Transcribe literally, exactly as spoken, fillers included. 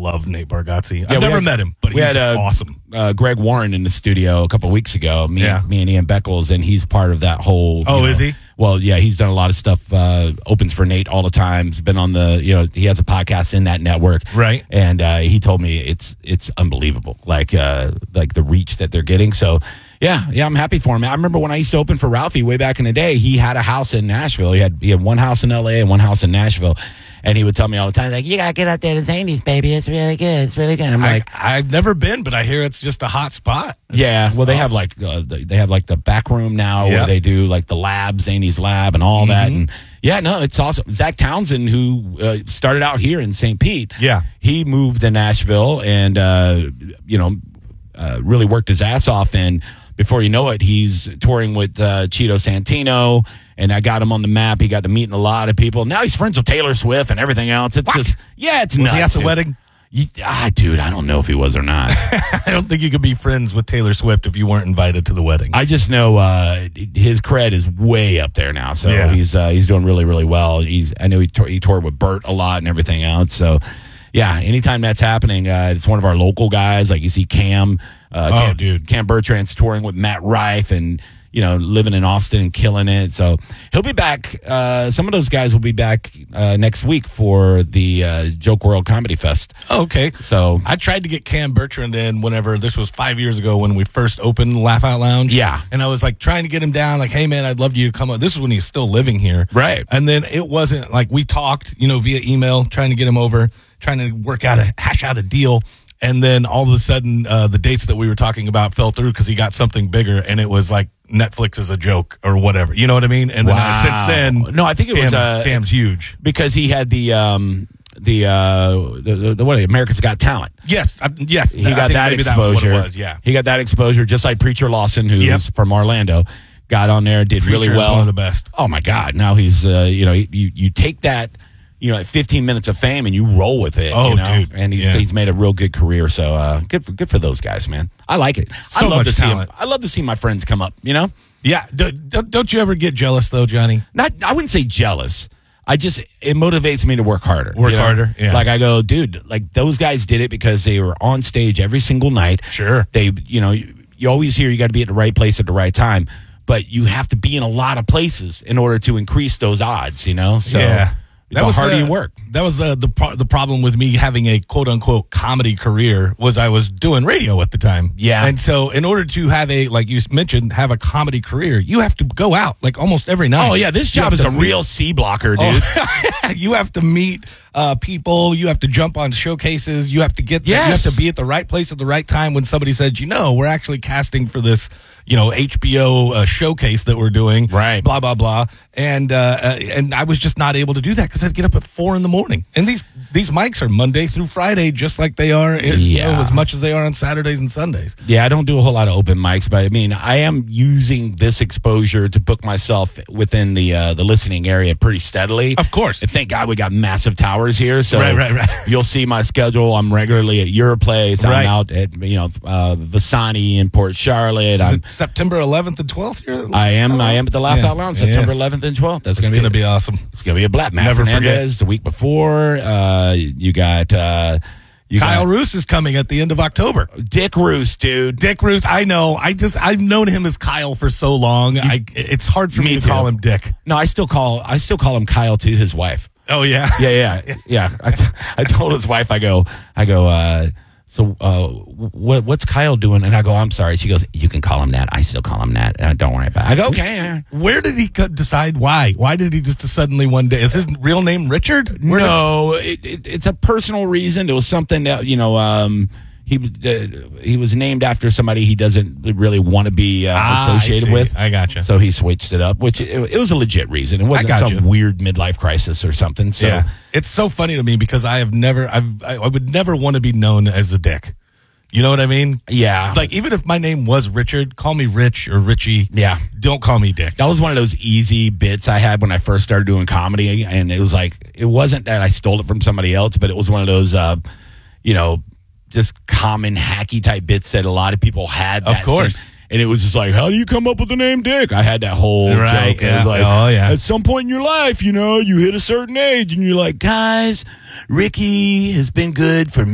love Nate Bargatze. Yeah, I've never had, met him, but we he's had, uh, awesome. Uh, Greg Warren in the studio a couple weeks ago. Me, Yeah. me and Ian Beckles, and he's part of that whole. Oh, you know, is he? Well, yeah, he's done a lot of stuff. Uh, opens for Nate all the time. He's been on the, you know, he has a podcast in that network, Right. And uh, he told me it's it's unbelievable, like uh, like the reach that they're getting. So, yeah, yeah, I'm happy for him. I remember when I used to open for Ralphie way back in the day. He had a house in Nashville. He had he had one house in L A and one house in Nashville. And he would tell me all the time, like, you got to get up there to Zany's, baby. It's really good. It's really good. I'm I, like, I've never been, but I hear it's just a hot spot. yeah. It's Well, they awesome. have like uh, they have like the back room now Yeah. where they do like the lab, Zany's lab, and all that. Mm-hmm. And yeah, no, it's awesome. Zach Townsend, who uh, started out here in Saint Pete, Yeah. he moved to Nashville and uh, you know uh, really worked his ass off. And before you know it, he's touring with uh, Cheeto Santino. And I got him on the map. He got to meeting a lot of people. Now he's friends with Taylor Swift and everything else. It's What? just, yeah, it's Was nuts. he at the dude. wedding? You, ah, dude, I don't know if he was or not. I don't think you could be friends with Taylor Swift if you weren't invited to the wedding. I just know uh, his cred is way up there now. So Yeah. he's uh, he's doing really, really well. He's I know he, tou- he toured with Bert a lot and everything else. So, yeah, anytime that's happening, uh, it's one of our local guys. Like you see Cam. Uh, Oh, Cam, dude. Cam Bertrand's touring with Matt Rife and, you know, living in Austin and killing it. So he'll be back. Uh, some of those guys will be back uh, next week for the uh, Joke World Comedy Fest. Oh, okay. So, I tried to get Cam Bertrand in whenever this was five years ago when we first opened Laugh Out Lounge. Yeah. And I was like trying to get him down, like, hey, man, I'd love you to come up. This is when he's still living here. Right. And then it wasn't like we talked, you know, via email, trying to get him over, trying to work out a hash out a deal. And then all of a sudden, uh, the dates that we were talking about fell through because he got something bigger, and it was like Netflix is a joke or whatever. You know what I mean? And then Wow. since then, No, I think it was, Cam's, uh, Cam's huge. because he had the um the uh the, the, the what America's Got Talent. Yes, I, yes, He got that exposure. That was what it was, yeah. He got that exposure just like Preacher Lawson, who's Yep. from Orlando, got on there, did really Preacher is well. one of the best. Oh my God! Now he's uh, you know you you take that. You know, fifteen minutes of fame, and you roll with it. Oh, you know? dude. And he's Yeah. he's made a real good career. So uh, good for good for those guys, man. I like it. So I love much to see talent. him. I love to see my friends come up. You know, Yeah, do, do, don't you ever get jealous though, Johnny? not I wouldn't say jealous. I just it motivates me to work harder. Work you know? harder, yeah. Like I go, dude. Like those guys did it because they were on stage every single night. Sure. They, you know, you, you always hear you got to be at the right place at the right time, but you have to be in a lot of places in order to increase those odds. You know, so Yeah. the harder uh, you work. That was the the pro- the problem with me having a quote unquote comedy career was I was doing radio at the time. Yeah. and so in order to have a like you mentioned have a comedy career, you have to go out like almost every night. Oh yeah, this You job have is to a meet- real C blocker, dude. Oh, you have to meet uh, people. You have to jump on showcases. You have to get. Yes. You have to be at the right place at the right time when somebody says, you know, we're actually casting for this, you know, H B O uh, showcase that we're doing. Right. Blah blah blah. And uh, uh, and I was just not able to do that because I'd get up at four in the morning. And these these mics are Monday through Friday, just like they are. You Yeah. know, as much as they are on Saturdays and Sundays. Yeah, I don't do a whole lot of open mics, but I mean, I am using this exposure to book myself within the uh, the listening area pretty steadily. Of course. And thank God we got massive towers here, so Right, right, right. you'll see my schedule. I'm regularly at your place. Right. I'm out at you know uh, Vasani in Port Charlotte. Is I'm, it September eleventh and twelfth here? I am. I am at the Laugh Yeah. Out Lounge, Yeah. September eleventh and twelfth. That's It's gonna going be to be awesome. It's gonna be a black. Matt Never Fernandez the week before. Uh, you got uh, you Kyle got Roos is coming at the end of October. Dick Roos, dude. Dick Roos, I know. I just I've known him as Kyle for so long. I it's hard for me, Me to too. call him Dick. No, I still call I still call him Kyle to his wife. Oh yeah, Yeah, yeah, yeah. I, t- I told his wife, I go, I go. Uh, so, uh, what what's Kyle doing? And I go, I'm sorry. She goes, you can call him that. I still call him that. Uh, don't worry about it. I go, okay. Where did he co- decide why? Why did he just suddenly one day? Is his real name Richard? Where did- No, it, it, it's a personal reason. It was something that you know. Um, he uh, he was named after somebody he doesn't really want to be uh, Ah, I associated see. with. I gotcha. So he switched it up, which it, it was a legit reason. It wasn't gotcha. some weird midlife crisis or something. So yeah, it's so funny to me because I have never, I've, I, I would never want to be known as a dick. You know what I mean? yeah, Like even if my name was Richard, call me Rich or Richie. yeah. Don't call me Dick. That was one of those easy bits I had when I first started doing comedy, and it was like it wasn't that I stole it from somebody else, but it was one of those, uh, you know, just common hacky type bits that a lot of people had. Of that course. same- and it was just like, how do you come up with the name Dick? I had that whole Right, joke. And it was yeah. like, Oh, yeah. at some point in your life, you know, you hit a certain age, and you're like, guys, Ricky has been good for